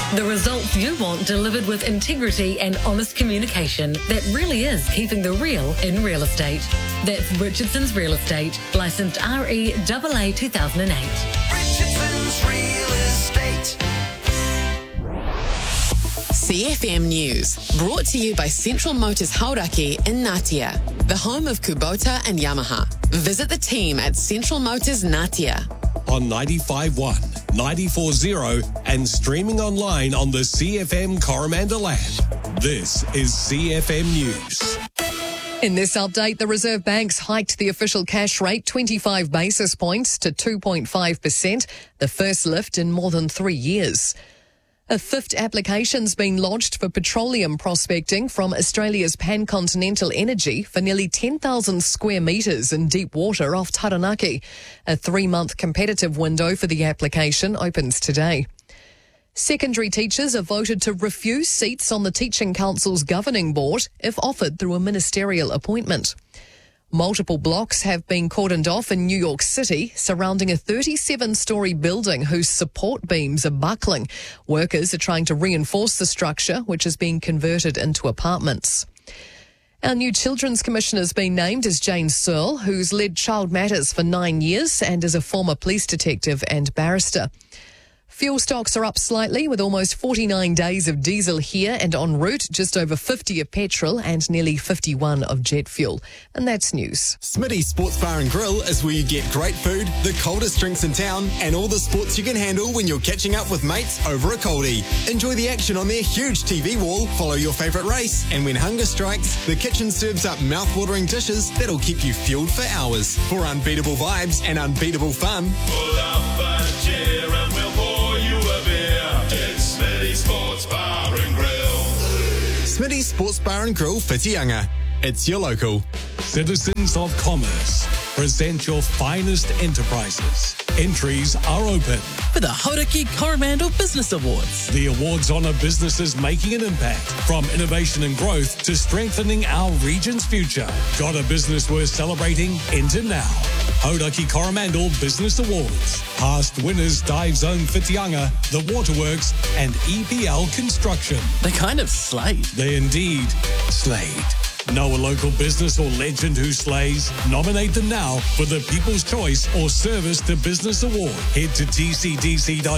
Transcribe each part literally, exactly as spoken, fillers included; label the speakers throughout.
Speaker 1: The results you want delivered with integrity and honest communication that really is keeping the real in real estate. That's Richardson's Real Estate, licensed R E A A two thousand eight.
Speaker 2: Richardson's Real Estate.
Speaker 3: C F M News, brought to you by Central Motors Hauraki in Ngatea, the home of Kubota and Yamaha. Visit the team at Central Motors Ngatea.
Speaker 4: On ninety-five point one, ninety-four point zero and streaming online on the C F M Coromandel app. This is C F M News.
Speaker 5: In this update, the Reserve Bank's hiked the official cash rate twenty-five basis points to two point five percent, the first lift in more than three years. A fifth application's been lodged for petroleum prospecting from Australia's Pan-Continental Energy for nearly ten thousand square metres in deep water off Taranaki. A three-month competitive window for the application opens today. Secondary teachers have voted to refuse seats on the Teaching Council's governing board if offered through a ministerial appointment. Multiple blocks have been cordoned off in New York City surrounding a thirty-seven storey building whose support beams are buckling. Workers are trying to reinforce the structure, which is being converted into apartments. Our new Children's Commissioner has been named as Jane Searle, who's led Child Matters for nine years and is a former police detective and barrister. Fuel stocks are up slightly with almost forty-nine days of diesel here and en route, just over fifty of petrol and nearly fifty-one of jet fuel. And that's news.
Speaker 6: Smitty's Sports Bar and Grill is where you get great food, the coldest drinks in town, and all the sports you can handle when you're catching up with mates over a coldie. Enjoy the action on their huge T V wall, follow your favourite race, and when hunger strikes, the kitchen serves up mouth-watering dishes that'll keep you fueled for hours. For unbeatable vibes and unbeatable fun,
Speaker 7: pull up a chair and we'll pour you a beer. It's Smitty's Sports Bar and Grill.
Speaker 6: Smitty's Sports Bar and Grill, Whitianga. It's your local.
Speaker 4: Citizens of Commerce, present your finest enterprises. Entries are open
Speaker 8: for the Hauraki Coromandel Business Awards.
Speaker 4: The awards honour businesses making an impact, from innovation and growth to strengthening our region's future. Got a business worth celebrating? Enter now. Hauraki Coromandel Business Awards. Past winners Dive Zone Whitianga, The Waterworks and E P L Construction.
Speaker 8: They kind of slayed.
Speaker 4: They indeed slayed. Know a local business or legend who slays? Nominate them now for the People's Choice or Service to Business Award. Head to tcdc.govt.nz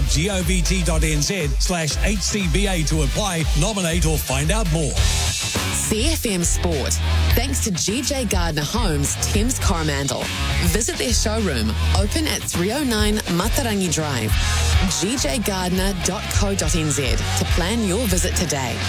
Speaker 4: slash HCBA to apply, nominate or find out more.
Speaker 3: C F M Sport, thanks to G J Gardner Homes, Thames Coromandel. Visit their showroom, open at three oh nine Matarangi Drive, g j gardner dot co dot n z to plan your visit today.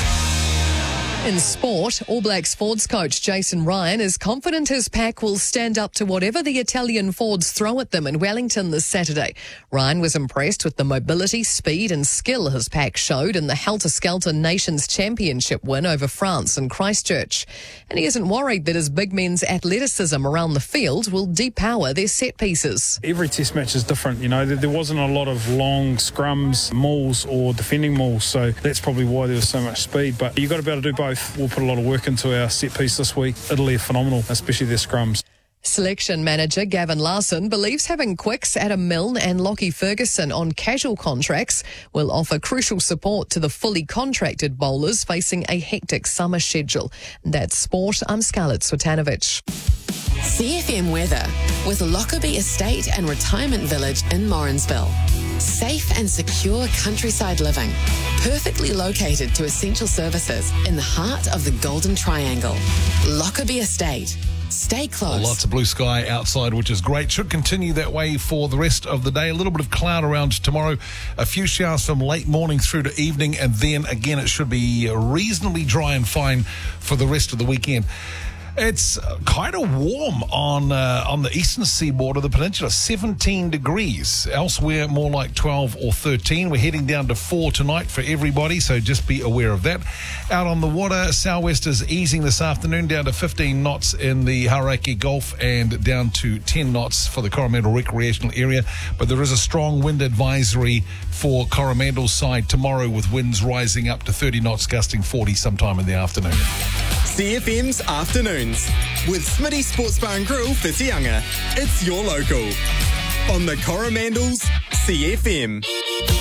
Speaker 5: In sport, All Blacks Fords coach Jason Ryan is confident his pack will stand up to whatever the Italian Fords throw at them in Wellington this Saturday. Ryan was impressed with the mobility, speed and skill his pack showed in the Helter-Skelter Nations Championship win over France in Christchurch. And he isn't worried that his big men's athleticism around the field will depower their set pieces.
Speaker 9: Every test match is different, you know. There wasn't a lot of long scrums, mauls or defending mauls, so that's probably why there was so much speed. But you've got to be able to do both. We'll put a lot of work into our set piece this week. Italy are phenomenal, especially their scrums.
Speaker 5: Selection manager Gavin Larson believes having Quicks, Adam Milne and Lockie Ferguson on casual contracts will offer crucial support to the fully contracted bowlers facing a hectic summer schedule. That's sport. I'm Scarlett Swetanovic.
Speaker 3: C F M weather with Lockerbie Estate and Retirement Village in Morrinsville. Safe and secure countryside living, perfectly located to essential services in the heart of the Golden Triangle. Lockerbie Estate. Stay close.
Speaker 10: Lots of blue sky outside, which is great. Should continue that way for the rest of the day. A little bit of cloud around tomorrow. A few showers from late morning through to evening. And then again, it should be reasonably dry and fine for the rest of the weekend. It's kind of warm on uh, on the eastern seaboard of the peninsula, seventeen degrees. Elsewhere, more like twelve or thirteen. We're heading down to four tonight for everybody, so just be aware of that. Out on the water, southwest is easing this afternoon, down to fifteen knots in the Hauraki Gulf and down to ten knots for the Coromandel recreational area. But there is a strong wind advisory for Coromandel's side tomorrow, with winds rising up to thirty knots, gusting forty sometime in the afternoon.
Speaker 6: C F M's Afternoons with Smitty Sports Bar and Grill, Whitianga. It's your local. On the Coromandel's C F M.